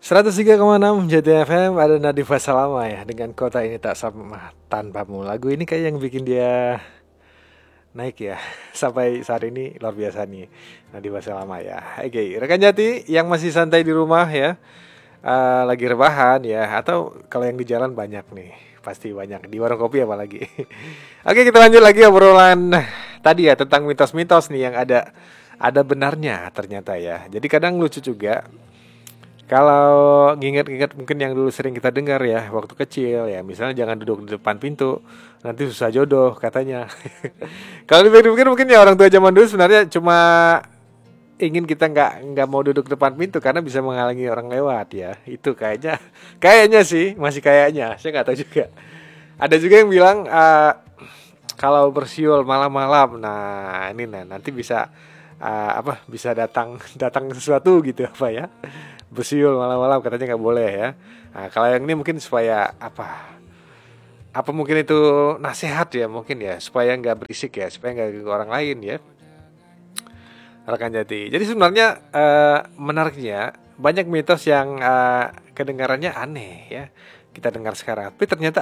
103,6 JTFM, ada Nadifa Salama ya, dengan kota ini tak sama tanpamu. Lagu ini kayak yang bikin dia naik ya. Sampai saat ini luar biasa nih Nadifa Salama ya. Oke, rekan Jati yang masih santai di rumah ya, lagi rebahan ya, atau kalau yang di jalan banyak nih, pasti banyak di warung kopi apalagi. Oke, kita lanjut lagi obrolan tadi ya tentang mitos-mitos nih yang ada benarnya ternyata ya. Jadi kadang lucu juga kalau nginget-nginget mungkin yang dulu sering kita dengar ya waktu kecil ya, misalnya jangan duduk di depan pintu, nanti susah jodoh katanya. Kalau dipikir-pikir mungkin ya orang tua zaman dulu sebenarnya cuma ingin kita nggak mau duduk depan pintu karena bisa menghalangi orang lewat ya. Itu kayaknya sih masih kayaknya, saya nggak tahu juga. Ada juga yang bilang kalau bersiul malam-malam, nah ini nanti bisa bisa datang sesuatu gitu apa ya, bersiul malam-malam katanya nggak boleh ya. Nah, kalau yang ini mungkin supaya apa mungkin itu nasihat ya mungkin ya, supaya nggak berisik ya, supaya nggak ganggu orang lain ya, rekan Jati. Jadi sebenarnya menariknya banyak mitos yang kedengarannya aneh ya kita dengar sekarang, tapi ternyata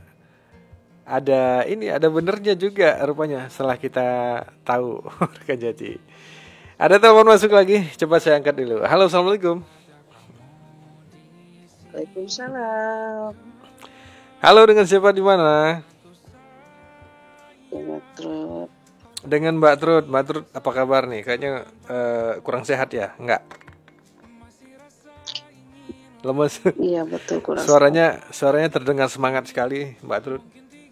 ada benernya juga rupanya setelah kita tahu. Rekan Jati. Ada telepon masuk lagi, coba saya angkat dulu. Halo, assalamualaikum. Waalaikumsalam. Halo, dengan siapa di mana? Dengan Trud. Dengan Mbak Trud. Mbak Trud, apa kabar nih? Kayaknya kurang sehat ya? Enggak. Lemes. Iya betul kurang. Suaranya terdengar semangat sekali, Mbak Trud.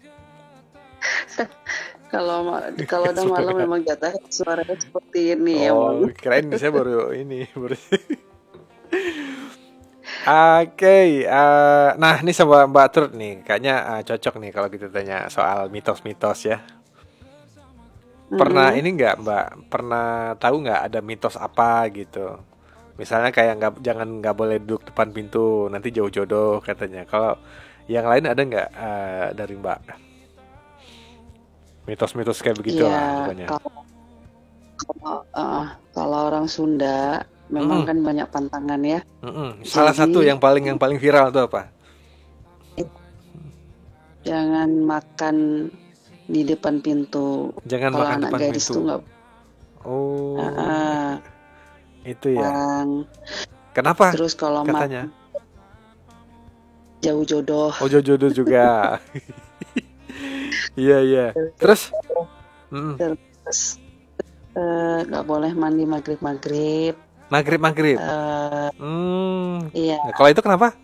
Kalau udah malam memang jatah suaranya seperti ini ya. Oh, kirain saya baru. Oke, nah ini sama Mbak Trud nih, kayaknya cocok nih kalau kita tanya soal mitos-mitos ya. Pernah ini nggak Mbak? Pernah tahu nggak ada mitos apa gitu? Misalnya kayak nggak boleh duduk depan pintu, nanti jauh jodoh katanya. Kalau yang lain ada nggak dari Mbak? Mitos-mitos kayak begitu lah pokoknya. Kalau orang Sunda memang kan banyak pantangan ya. Salah satu yang paling viral itu apa? Jangan makan di depan pintu. Jangan kalau makan anak depan gadis pintu. Tuh gak, itu ya. Kenapa? Terus kalau katanya jauh jodoh. Oh, jauh jodoh juga. Iya. Terus nggak boleh mandi maghrib. Iya. Nah, kalau itu kenapa?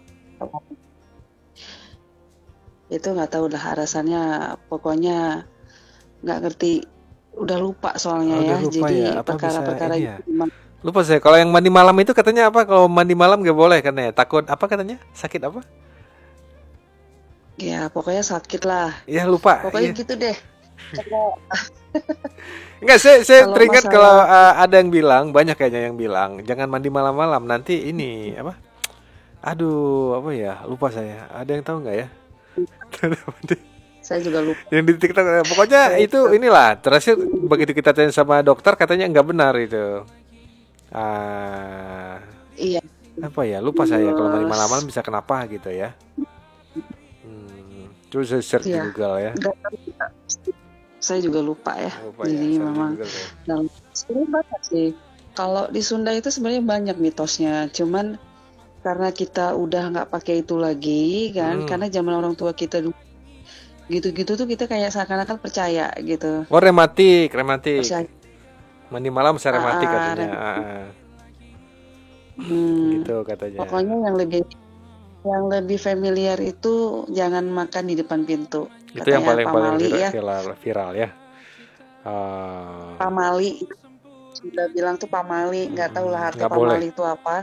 Itu nggak tahu lah alasannya, pokoknya nggak ngerti, udah lupa soalnya ya. Lupa jadi ya? perkara-perkara ya? Lupa saya. Kalau yang mandi malam itu katanya apa? Kalau mandi malam nggak boleh katanya. Takut apa katanya? Sakit apa? Ya pokoknya sakit lah. Ya lupa. Pokoknya gitu deh. Enggak, saya teringat kalau ada yang bilang, banyak kayaknya yang bilang jangan mandi malam-malam, nanti ini apa? Aduh, apa ya? Lupa saya. Ada yang tahu nggak ya? Saya juga lupa. Yang di TikTok, pokoknya itu inilah. Terakhir begitu kita tanya sama dokter katanya nggak benar itu. Iya. Apa ya? Lupa saya kalau mandi malam-malam bisa kenapa gitu ya. Coba saya search di Google ya. Saya juga lupa ya. Jadi memang sebenarnya banyak sih. Kalau di Sunda itu sebenarnya banyak mitosnya. Cuman karena kita udah nggak pakai itu lagi kan, karena zaman orang tua kita dulu gitu-gitu tuh kita kayak seakan-akan percaya gitu. Oh, rematik. Mandi malam saya rematik katanya. Gitu katanya. Pokoknya yang lebih familiar itu jangan makan di depan pintu. Itu yang paling viral ya. Pamali. Sudah bilang tuh pamali, nggak tahu lah arti pamali itu apa.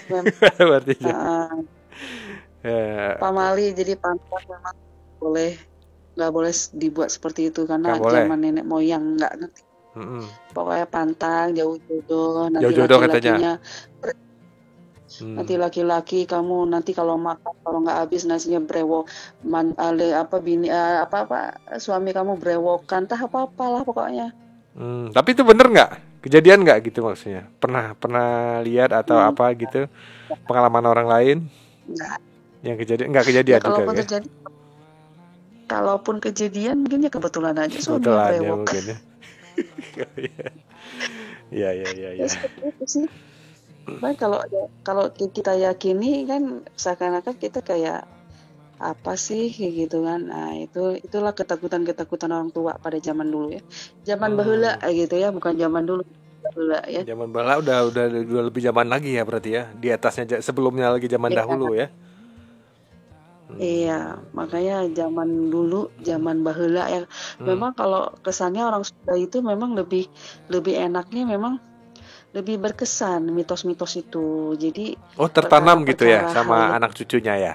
Pamali jadi pantang memang nggak boleh dibuat seperti itu karena zaman nenek moyang nggak ngerti. Pokoknya pantang jauh jodoh, nanti laki-lakinya nanti laki-laki kamu nanti kalau makan kalau nggak habis nasinya brewok, suami kamu brewokan, apalah pokoknya. Tapi itu bener nggak? Kejadian nggak gitu maksudnya? Pernah lihat atau apa gitu? Pengalaman orang lain? Enggak. Yang nggak kejadian Ya juga kalaupun ya? terjadi, kalaupun kejadian mungkin ya kebetulan aja suami yang Kebetulan ya brewok. mungkin ya. Iya. Ya seperti itu sih. Cuman kalau kita yakini kan seakan-akan kita kayak apa sih kayak gitu kan. Nah, itulah ketakutan orang tua pada zaman dulu ya. Zaman baheula gitu ya, bukan zaman dulu. Baheula ya. Zaman bala udah lebih zaman lagi ya berarti ya. Di atasnya sebelumnya lagi zaman Ya, dahulu ya. iya, makanya zaman dulu, zaman baheula ya. Memang kalau kesannya orang Sunda itu memang lebih enaknya memang lebih berkesan mitos-mitos itu. Jadi tertanam gitu ya perkara-perkara hal sama yang anak cucunya ya.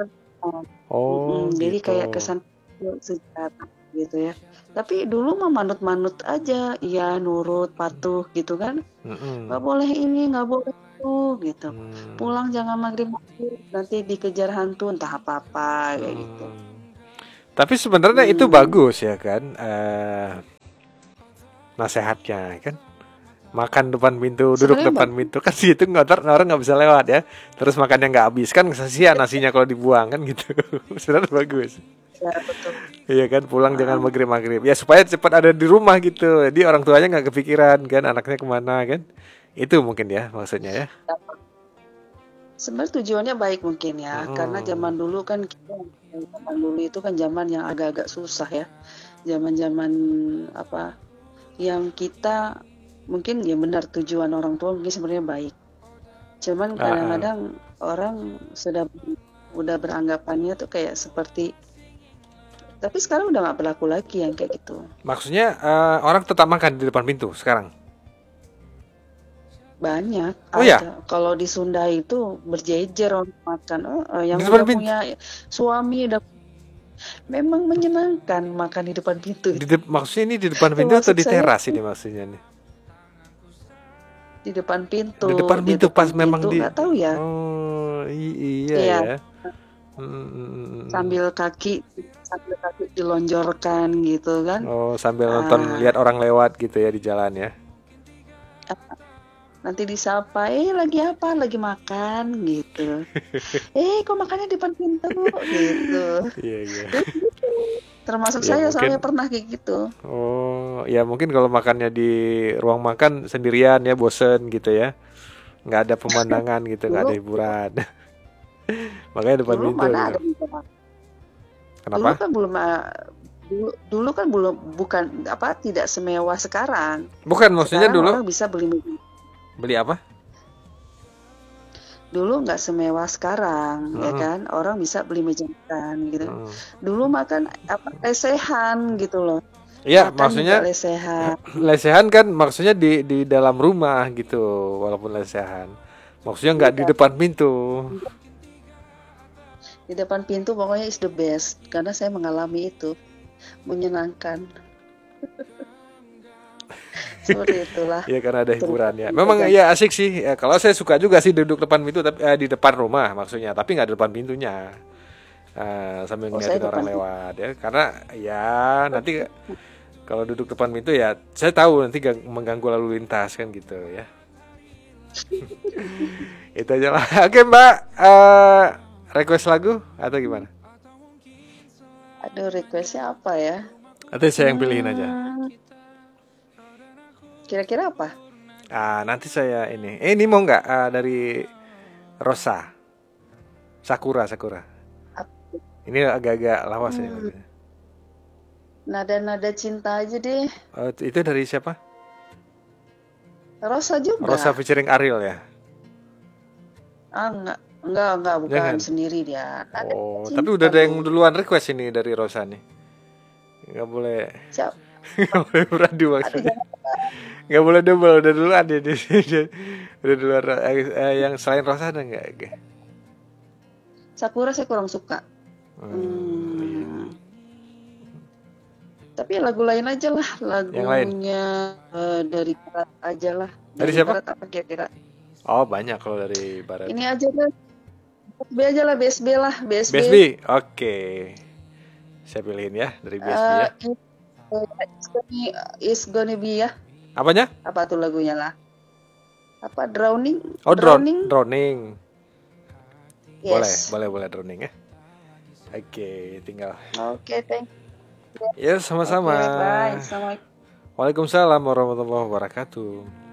jadi Gitu. kayak kesan sejarah gitu ya. Tapi dulu mah manut-manut aja, iya nurut, patuh gitu kan. Nggak boleh ini, nggak boleh itu gitu. Pulang jangan maghrib, nanti dikejar hantu entah apa-apa kayak gitu. Tapi sebenarnya itu bagus ya kan, nasehatnya kan. Makan depan pintu, duduk Sebenarnya depan pintu kan situ orang nggak bisa lewat ya. Terus makannya nggak habis kan kasihan nasinya kalau dibuang kan gitu. Sebenarnya bagus. ya, betul. Iya kan, pulang jangan maghrib ya supaya cepat ada di rumah gitu. Jadi orang tuanya nggak kepikiran kan anaknya kemana kan. Itu mungkin ya maksudnya ya. Sebenarnya tujuannya baik mungkin ya, karena zaman dulu kan zaman dulu itu kan zaman yang agak-agak susah ya, zaman-zaman apa yang kita mungkin ya benar tujuan orang tua mungkin sebenarnya baik, cuman kadang-kadang orang udah beranggapannya tuh kayak seperti, tapi sekarang udah nggak berlaku lagi yang kayak gitu. Maksudnya orang tetap makan di depan pintu sekarang? Banyak ada. Ya? Kalau di Sunda itu berjejer orang makan. Yang udah punya suami udah memang menyenangkan makan di depan pintu. Maksudnya ini di depan pintu atau di teras ini maksudnya nih? Di depan pintu. Di depan pintu pas memang di. Nggak tahu ya. Oh iya ya. Sambil kaki dilonjorkan gitu kan. Oh sambil nonton lihat orang lewat gitu ya di jalan ya. Nanti disapa, lagi apa? Lagi makan gitu. Kok makannya di depan pintu gitu. Iya. Termasuk ya, saya soalnya pernah kayak gitu. Oh, ya mungkin kalau makannya di ruang makan sendirian ya bosen gitu ya. Nggak ada pemandangan gitu, nggak ada hiburan. Makanya depan pintu. Mana ada hiburan. Kenapa? Dulu kan belum bukan apa tidak semewah sekarang. Bukan maksudnya sekarang dulu. Orang bisa Beli apa? Dulu nggak semewah sekarang, ya kan? Orang bisa beli meja makan gitu. Dulu makan apa lesehan gitu loh. Iya, maksudnya lesehan. Lesehan kan maksudnya di dalam rumah gitu, walaupun lesehan. Maksudnya nggak di depan pintu. Di depan pintu pokoknya is the best karena saya mengalami itu. Menyenangkan. Seperti itulah. Iya karena ada hiburan ya. Memang ya asik sih. Ya, kalau saya suka juga sih duduk depan pintu tapi di depan rumah maksudnya, tapi nggak di depan pintunya. Sambil ngeliatin orang lewat ya. Karena ya nanti kalau duduk depan pintu ya saya tahu nanti mengganggu lalu lintas kan gitu ya. Itu aja lah. Oke Mbak, request lagu atau gimana? Aduh, requestnya apa ya? Nanti saya yang pilihin aja. Kira-kira apa? Nanti saya ini. Ini mau nggak dari Rosa, Sakura. Ini agak-agak lawas ya. Nada-nada cinta aja deh. Itu dari siapa? Rosa juga. Rosa featuring Ariel ya? Enggak, bukan. Jangan. Sendiri dia. Tapi udah ada yang duluan request ini dari Rosa nih. Nggak boleh. Siap. Nggak boleh beradu maksudnya. Nggak boleh double, udah duluan dia. Udah duluan. Yang selain Rosa ada nggak? Sakura saya kurang suka. Tapi lagu lain aja lah, lagunya dari Barat aja lah. Dari siapa? Barat apa kira-kira? Oh banyak kalau dari Barat. Ini aja lah. BSB lah. BSB, oke. Saya pilihin ya dari BSB ya. It's gonna be ya. Apanya? Apa tuh lagunya lah? Apa drowning? Oh, drowning. Yes. Boleh drowning ya. Oke, tinggal. Oke, thank you. Ya, sama-sama. Bye. Assalamualaikum. Waalaikumsalam warahmatullahi wabarakatuh.